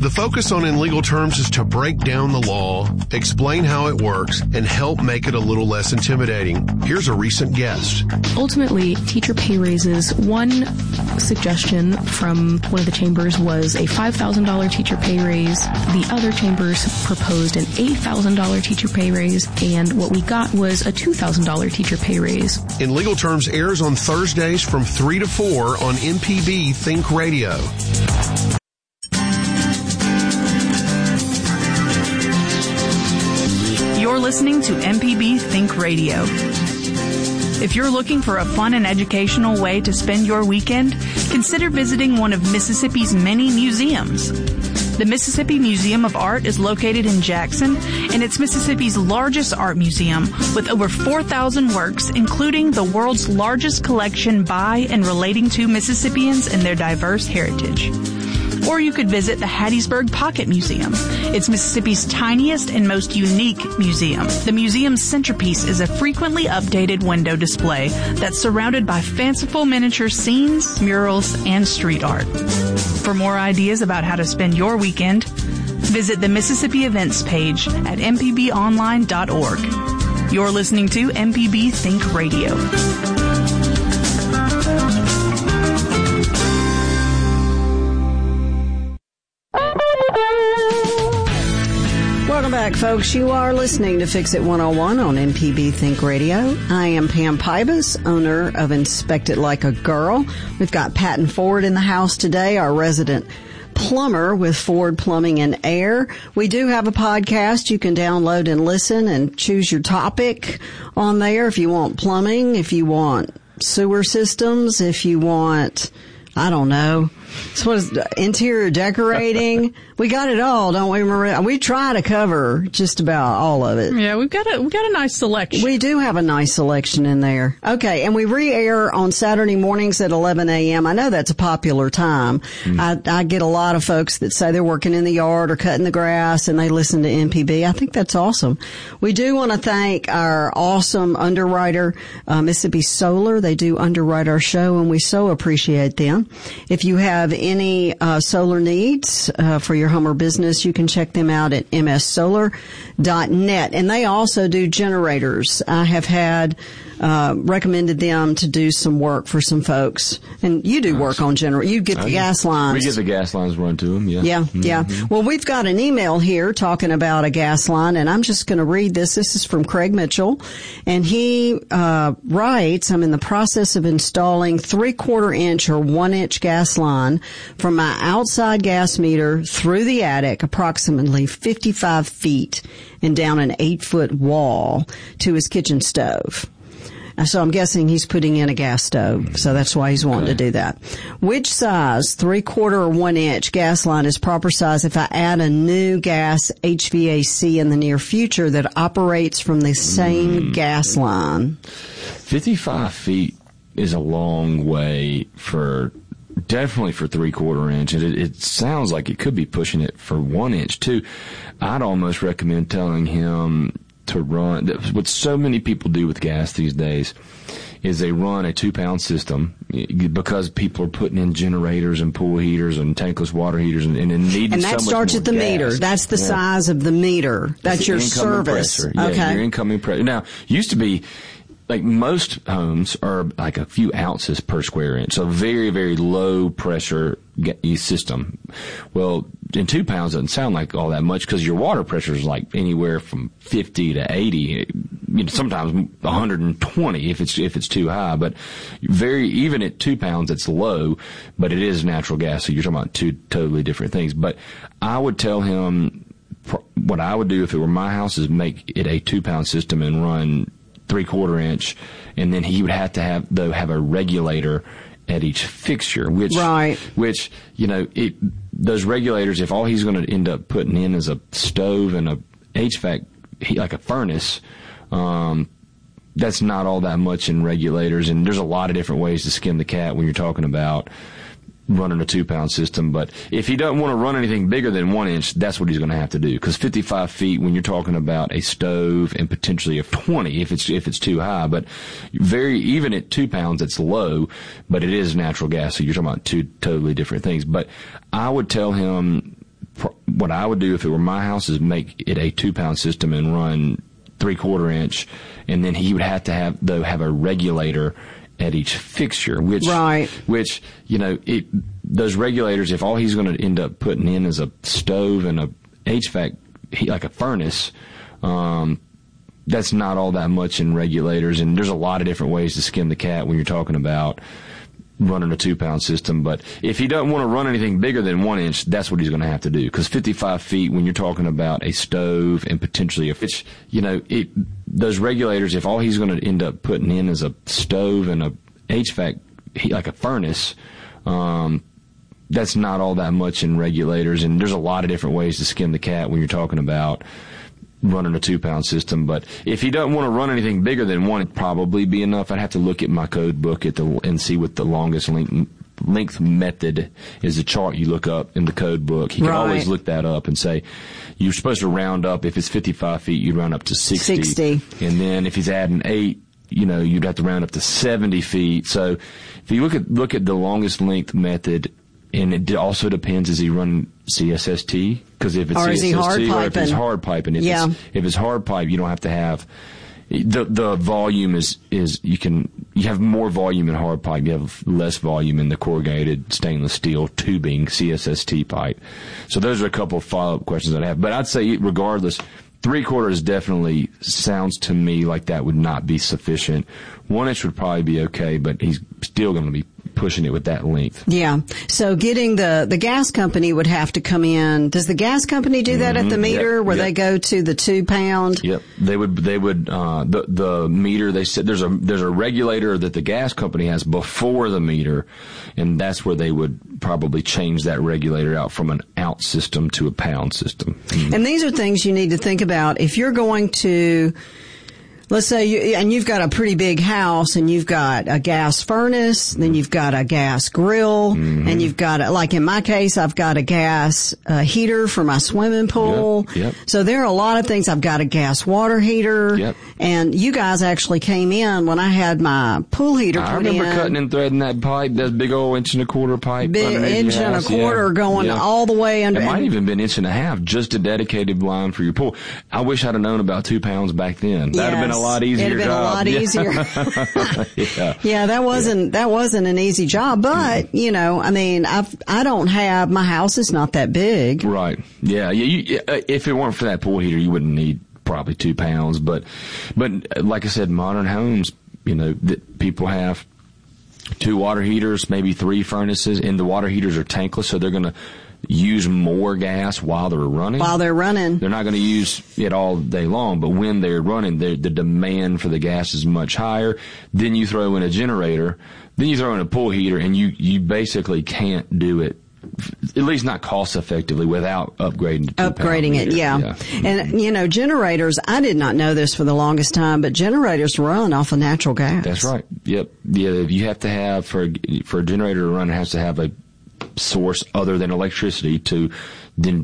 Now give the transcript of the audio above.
The focus on In Legal Terms is to break down the law, explain how it works, and help make it a little less intimidating. Here's a recent guest. Ultimately, teacher pay raises. One suggestion from one of the chambers was a $5,000 teacher pay raise. The other chambers proposed an $8,000 teacher pay raise, and what we got was a $2,000 teacher pay raise. In Legal Terms airs on Thursdays from 3 to 4 on MPB Think Radio. You're listening to MPB Think Radio. If you're looking for a fun and educational way to spend your weekend, consider visiting one of Mississippi's many museums. The Mississippi Museum of Art is located in Jackson, and it's Mississippi's largest art museum with over 4,000 works, including the world's largest collection by and relating to Mississippians and their diverse heritage. Or you could visit the Hattiesburg Pocket Museum. It's Mississippi's tiniest and most unique museum. The museum's centerpiece is a frequently updated window display that's surrounded by fanciful miniature scenes, murals, and street art. For more ideas about how to spend your weekend, visit the Mississippi Events page at mpbonline.org. You're listening to MPB Think Radio. Welcome back, folks. You are listening to Fix It 101 on MPB Think Radio. I am Pam Pybus, owner of Inspect It Like a Girl. We've got Patton Ford in the house today, our resident plumber with Ford Plumbing and Air. We do have a podcast you can download and listen and choose your topic on there if you want plumbing, if you want sewer systems, if you want, I don't know, so what is interior decorating? We got it all, don't we, Maria? We try to cover just about all of it. Yeah, we've got a nice selection. We do have a nice selection in there. Okay, and we re-air on Saturday mornings at 11 a.m. I know that's a popular time. I get a lot of folks that say they're working in the yard or cutting the grass and they listen to MPB. I think that's awesome. We do want to thank our awesome underwriter, Mississippi Solar. They do underwrite our show, and we so appreciate them. If you have any solar needs for your home or business, you can check them out at mssolar.net. And they also do generators. I have had recommended them to do some work for some folks. And you do work on generators. You get the gas lines. We get the gas lines run to them, yeah. Yeah, yeah. Well, we've got an email here talking about a gas line, and I'm just going to read this. This is from Craig Mitchell. And he writes, I'm in the process of installing 3/4 inch or 1 inch gas line from my outside gas meter through the attic, approximately 55 feet, and down an 8-foot wall to his kitchen stove. So I'm guessing he's putting in a gas stove, so that's why he's wanting to do that. Which size, 3/4 or 1 inch gas line is proper size if I add a new gas HVAC in the near future that operates from the same gas line? 55 feet is a long way definitely for 3/4 inch. And it sounds like it could be pushing it for 1 inch too. I'd almost recommend telling him to run, what so many people do with gas these days is they run a 2-pound system because people are putting in generators and pool heaters and tankless water heaters and needing and that so starts much at the gas. meter. That's the size of the meter. That's your service. Pressure. Yeah, okay. Your incoming pressure. Now, used to be, like most homes are like a few ounces per square inch, so very, very low pressure system. Well, in 2 pounds doesn't sound like all that much because your water pressure is like anywhere from 50 to 80, sometimes 120 if it's too high. But even at 2 pounds, it's low, but it is natural gas, so you're talking about two totally different things. But I would tell him what I would do if it were my house is make it a 2-pound system and run 3/4 inch, and then he would have to have a regulator at each fixture, which those regulators, if all he's going to end up putting in is a stove and a HVAC, like a furnace, that's not all that much in regulators, and there's a lot of different ways to skin the cat when you're talking about running a 2-pound system. But if he doesn't want to run anything bigger than 1 inch, that's what he's going to have to do. Because 55 feet, when you're talking about a stove and potentially a 20, if it's too high, but even at 2 pounds, it's low, but it is natural gas. So you're talking about two totally different things. But I would tell him what I would do if it were my house is make it a 2-pound system and run 3/4 inch, and then he would have to have a regulator at each fixture, which those regulators, if all he's going to end up putting in is a stove and a HVAC, like a furnace, that's not all that much in regulators, and there's a lot of different ways to skin the cat when you're talking about running a 2-pound system. But if he doesn't want to run anything bigger than 1 inch, that's what he's going to have to do. Because 55 feet, when you're talking about a stove and potentially those regulators, if all he's going to end up putting in is a stove and a HVAC, like a furnace, that's not all that much in regulators, and there's a lot of different ways to skin the cat when you're talking about running a 2-pound system. But if he doesn't want to run anything bigger than 1, it'd probably be enough. I'd have to look at my code book and see what the longest length method is. The chart you look up in the code book. You can always look that up and say you're supposed to round up. If it's 55 feet, you round up to 60. And then if he's adding 8, you'd have to round up to 70 feet. So if you look at the longest length method, and it also depends, is he running CSST? Because if it's CSST or if it's hard piping. If it's hard pipe, you don't have to have the volume is you have more volume in hard pipe. You have less volume in the corrugated stainless steel tubing CSST pipe. So those are a couple of follow-up questions that I have. But I'd say regardless, 3/4 definitely sounds to me like that would not be sufficient. 1 inch would probably be okay, but he's still going to be pushing it with that length. Yeah. So getting the gas company would have to come in. Does the gas company do that at the meter where they go to the 2-pound? Yep. They would the meter, they said there's a regulator that the gas company has before the meter, and that's where they would probably change that regulator out from an ounce system to a pound system. And these are things you need to think about if you're going to, let's say you've got a pretty big house and you've got a gas furnace, then you've got a gas grill, and you've got, like in my case, I've got a gas heater for my swimming pool. Yep. So there are a lot of things. I've got a gas water heater. Yep. And you guys actually came in when I had my pool heater put in. I remember cutting and threading that pipe, that big old 1.25 pipe. Big 1.25 going all the way under. It might even been 1.5 just a dedicated line for your pool. I wish I'd have known about 2 pounds back then. That'd have been a lot easier. It'd have been a lot easier. That wasn't an easy job, but I don't have, my house is not that big. Right. Yeah. If it weren't for that pool heater, you wouldn't need probably 2 pounds, but like I said, modern homes, people have 2 water heaters, maybe 3 furnaces, and the water heaters are tankless, so they're going to use more gas while they're running. They're not going to use it all day long, but when they're running, the demand for the gas is much higher. Then you throw in a generator, then you throw in a pool heater, and you basically can't do it, at least not cost effectively, without upgrading to 2-pound it, yeah. And, generators, I did not know this for the longest time, but generators run off of natural gas. That's right. Yep. Yeah, you have to have, for a generator to run, it has to have a source other than electricity to then